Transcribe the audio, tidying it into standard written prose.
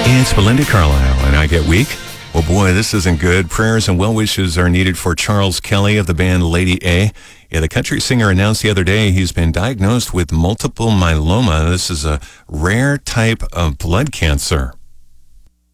It's Belinda Carlisle, and I get weak. Oh boy, this isn't good. Prayers and well wishes are needed for Charles Kelly of the band Lady A. Yeah, the country singer announced the other day he's been diagnosed with multiple myeloma. This is a rare type of blood cancer.